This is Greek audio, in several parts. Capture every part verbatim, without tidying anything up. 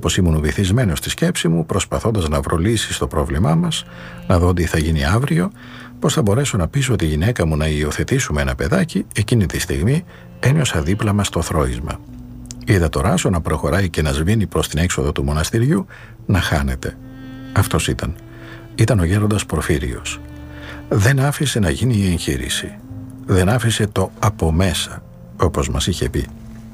πως ήμουν βυθισμένος στη σκέψη μου, προσπαθώντας να βρω λύση στο πρόβλημά μας, να δω τι θα γίνει αύριο, πως θα μπορέσω να πείσω τη γυναίκα μου να υιοθετήσουμε ένα παιδάκι. Εκείνη τη στιγμή ένιωσα δίπλα μας το θρώισμα. Είδα το ράσο να προχωράει και να σβήνει προς την έξοδο του μοναστηριού, να χάνεται. Αυτός ήταν. Ήταν ο γέροντας Πορφύριος. Δεν άφησε να γίνει η εγχείρηση. Δεν άφησε το από μέσα, όπως μας είχε πει.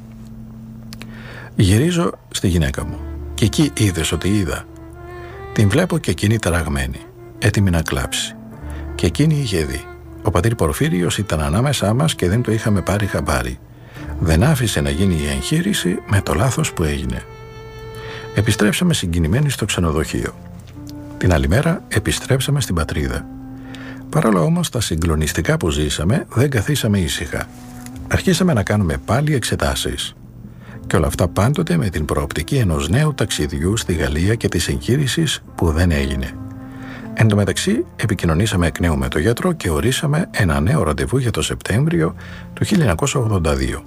Γυρίζω στη γυναίκα μου και εκεί είδες ότι είδα. Την βλέπω και εκείνη ταραγμένη, έτοιμη να κλάψει. Και εκείνη είχε δει. Ο πατήρ Πορφύριος ήταν ανάμεσά μας και δεν το είχαμε πάρει χαμπάρι. Δεν άφησε να γίνει η εγχείρηση με το λάθος που έγινε. Επιστρέψαμε συγκινημένοι στο ξενοδοχείο. Την άλλη μέρα επιστρέψαμε στην πατρίδα. Παρόλο όμως τα συγκλονιστικά που ζήσαμε, δεν καθίσαμε ήσυχα. Αρχίσαμε να κάνουμε πάλι εξετάσεις. Και όλα αυτά πάντοτε με την προοπτική ενός νέου ταξιδιού στη Γαλλία και της εγχείρησης που δεν έγινε. Εν τω μεταξύ, επικοινωνήσαμε εκ νέου με τον γιατρό και ορίσαμε ένα νέο ραντεβού για το Σεπτέμβριο του χίλια εννιακόσια ογδόντα δύο.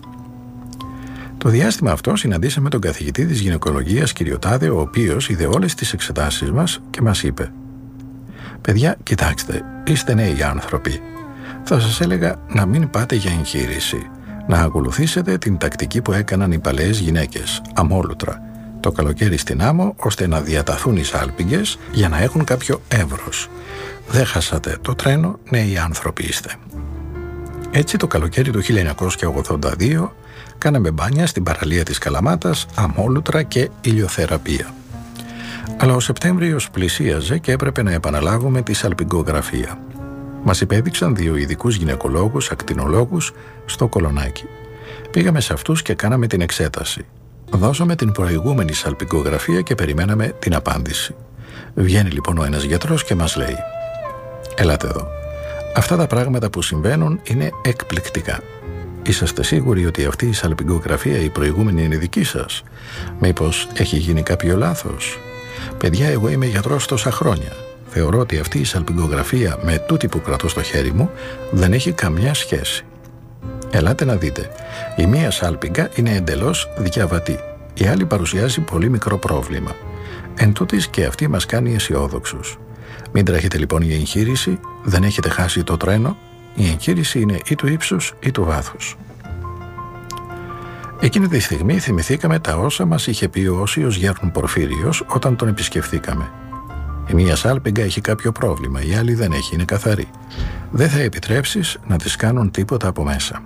Το διάστημα αυτό συναντήσαμε τον καθηγητή της γυναικολογίας κ. Τάδε, ο οποίος είδε όλες τις εξετάσεις μας και μας είπε: «Παιδιά, κοιτάξτε, είστε νέοι άνθρωποι. Θα σας έλεγα να μην πάτε για εγχείρηση. Να ακολουθήσετε την τακτική που έκαναν οι παλαιές γυναίκες, αμόλουτρα, το καλοκαίρι στην άμμο, ώστε να διαταθούν οι σάλπιγγες για να έχουν κάποιο εύρος. Δεν χάσατε το τρένο, νέοι άνθρωποι είστε». Έτσι το καλοκαίρι του χίλια εννιακόσια ογδόντα δύο κάναμε μπάνια στην παραλία της Καλαμάτας, αμόλουτρα και ηλιοθεραπεία. Αλλά ο Σεπτέμβριος πλησίαζε και έπρεπε να επαναλάβουμε τη σαλπιγκογραφία. Μας υπέδειξαν δύο ειδικούς γυναικολόγους, ακτινολόγους, στο Κολονάκι. Πήγαμε σε αυτούς και κάναμε την εξέταση. Δώσαμε την προηγούμενη σαλπιγκογραφία και περιμέναμε την απάντηση. Βγαίνει λοιπόν ο ένας γιατρός και μας λέει: «Ελάτε εδώ. Αυτά τα πράγματα που συμβαίνουν είναι εκπληκτικά. Είσαστε σίγουροι ότι αυτή η σαλπιγκογραφία η προηγούμενη είναι δική σας? Μήπως έχει γίνει κάποιο λάθος? Παιδιά, εγώ είμαι γιατρός τόσα χρόνια. Θεωρώ ότι αυτή η σαλπιγκογραφία με τούτη που κρατώ στο χέρι μου δεν έχει καμιά σχέση. Ελάτε να δείτε. Η μία σάλπιγγα είναι εντελώς διαβατή. Η άλλη παρουσιάζει πολύ μικρό πρόβλημα. Εν τούτης και αυτή μας κάνει αισιόδοξους. Μην τρέχετε λοιπόν η εγχείρηση, δεν έχετε χάσει το τρένο. Η εγχείρηση είναι ή του ύψους ή του βάθους». Εκείνη τη στιγμή θυμηθήκαμε τα όσα μας είχε πει ο Όσιος Γέρον Πορφύριος όταν τον επισκεφθήκαμε. Η μία σάλπιγγα έχει κάποιο πρόβλημα, η άλλη δεν έχει, είναι καθαρή. Δεν θα επιτρέψεις να της κάνουν τίποτα από μέσα.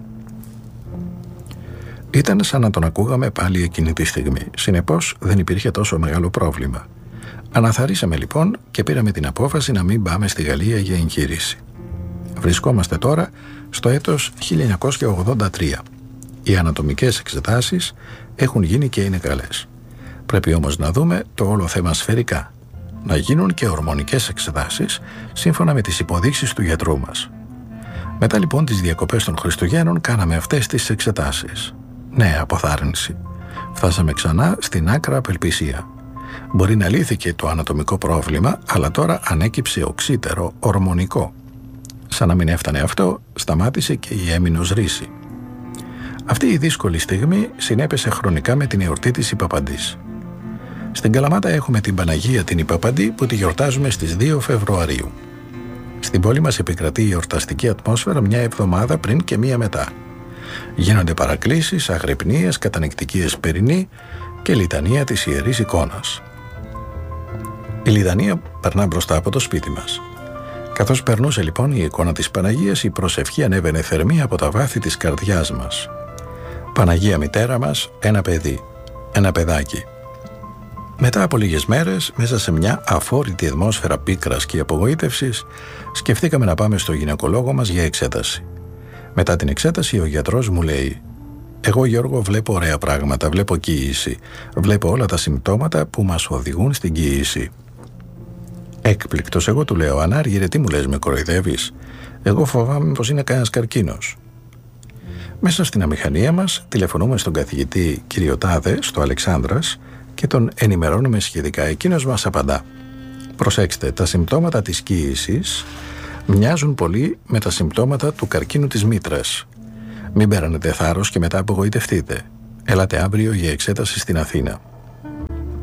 Ήταν σαν να τον ακούγαμε πάλι εκείνη τη στιγμή. Συνεπώς δεν υπήρχε τόσο μεγάλο πρόβλημα. Αναθαρρύσαμε λοιπόν και πήραμε την απόφαση να μην πάμε στη Γαλλία για εγχείρηση. Βρισκόμαστε τώρα στο έτος χίλια εννιακόσια ογδόντα τρία. Οι ανατομικές εξετάσεις έχουν γίνει και είναι καλές. Πρέπει όμως να δούμε το όλο θέμα σφαιρικά. Να γίνουν και ορμονικές εξετάσεις σύμφωνα με τις υποδείξεις του γιατρού μας. Μετά λοιπόν τις διακοπές των Χριστουγέννων κάναμε αυτές τις εξετάσεις. Νέα αποθάρρυνση. Φτάσαμε ξανά στην άκρα απελπισία. Μπορεί να λύθηκε το ανατομικό πρόβλημα, αλλά τώρα ανέκυψε οξύτερο, ορμονικό. Σαν να μην έφτανε αυτό, σταμάτησε και η έμεινος ρίση. Αυτή η δύσκολη στιγμή συνέπεσε χρονικά με την εορτή της Ιππαπαντής. Στην Καλαμάτα έχουμε την Παναγία την Ιππαπαντή που τη γιορτάζουμε στις δύο Φεβρουαρίου. Στην πόλη μας επικρατεί η εορταστική ατμόσφαιρα μια εβδομάδα πριν και μία μετά. Γίνονται παρακλήσεις, αγρυπνίες, κατανυκτική εσπερινή και λιτανία της Ιερής Εικόνας. Η λιτανία περνά μπροστά από το σπίτι μας. Καθώς περνούσε λοιπόν η εικόνα της Παναγίας, η προσευχή ανέβαινε θερμή από τα βάθη της καρδιάς μας. Παναγία μητέρα μας, ένα παιδί, ένα παιδάκι. Μετά από λίγες μέρες, μέσα σε μια αφόρητη ατμόσφαιρα πίκρας και απογοήτευσης, σκεφτήκαμε να πάμε στο γυναικολόγο μας για εξέταση. Μετά την εξέταση, ο γιατρός μου λέει: «Εγώ, Γιώργο, βλέπω ωραία πράγματα, βλέπω κοίηση. Βλέπω όλα τα συμπτώματα που μας οδηγούν στην κοίηση». Έκπληκτος, εγώ του λέω: «Ανάργυρε, τι μου λες, με κοροϊδεύεις? Εγώ φοβάμαι πως είναι κανένας καρκίνος». Μέσα στην αμηχανία μας τηλεφωνούμε στον καθηγητή κ. Τάδε στο Αλεξάνδρας και τον ενημερώνουμε σχετικά. Εκείνος μας απαντά: «Προσέξτε, τα συμπτώματα της κοίησης μοιάζουν πολύ με τα συμπτώματα του καρκίνου της μήτρας. Μην παίρνετε θάρρος και μετά απογοητευτείτε. Έλατε αύριο για εξέταση στην Αθήνα».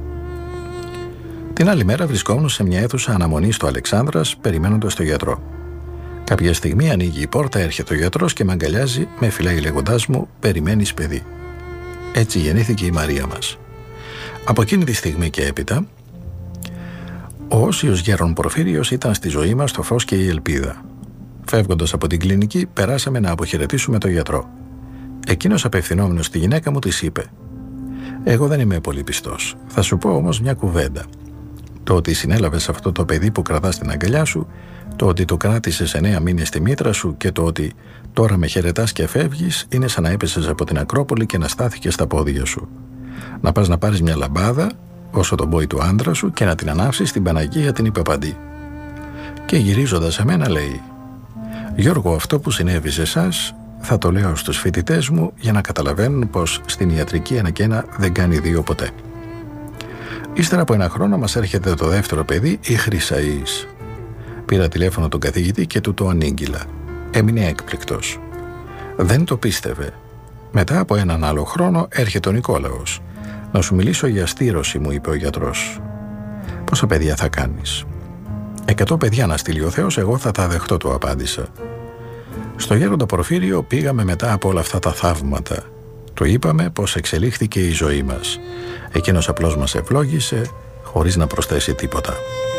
Την άλλη μέρα βρισκόμουν σε μια αίθουσα αναμονή στο Αλεξάνδρας, περιμένοντας τον γιατρό. Κάποια στιγμή ανοίγει η πόρτα, έρχεται ο γιατρός και με αγκαλιάζει, με φυλάει λέγοντάς μου: «Περιμένεις, παιδί». Έτσι γεννήθηκε η Μαρία μας. Από εκείνη τη στιγμή και έπειτα, ο όσιος γέρον Πορφύριος ήταν στη ζωή μας το φως και η ελπίδα. Φεύγοντας από την κλινική, περάσαμε να αποχαιρετήσουμε τον γιατρό. Εκείνος, απευθυνόμενος στη γυναίκα μου, της είπε: «Εγώ δεν είμαι πολύ πιστός. Θα σου πω όμως μια κουβέντα. Το ότι συνέλαβες αυτό το παιδί που κρατάς στην αγκαλιά σου, το ότι το κράτησες εννέα μήνες στη μήτρα σου και το ότι τώρα με χαιρετάς και φεύγεις, είναι σαν να έπεσες από την Ακρόπολη και να στάθηκες στα πόδια σου. Να πας να πάρεις μια λαμπάδα, όσο τον πόη του άντρα σου, και να την ανάψεις στην Παναγία την Υπεπαντή». Και γυρίζοντας σε μένα λέει: «Γιώργο, αυτό που συνέβη σε εσάς θα το λέω στους φοιτητές μου για να καταλαβαίνουν πως στην ιατρική ένα και ένα δεν κάνει δύο ποτέ». Ύστερα από ένα χρόνο μας έρχεται το δεύτερο παιδί, η Χρυσαΐς. Πήρα τηλέφωνο τον καθηγητή και του το ανήγγειλα. Έμεινε έκπληκτος. Δεν το πίστευε. Μετά από έναν άλλο χρόνο έρχεται ο Νικόλαος. «Να σου μιλήσω για στήρωση», μου είπε ο γιατρός. «Πόσα παιδιά θα κάνεις?» «Εκατό παιδιά να στείλει ο Θεός, εγώ θα τα δεχτώ», του απάντησα. Στο γέροντα Πορφύριο πήγαμε μετά από όλα αυτά τα θαύματα. Του είπαμε πως εξελίχθηκε η ζωή μας. Εκείνος απλώς μας ευλόγησε χωρίς να προσθέσει τίποτα.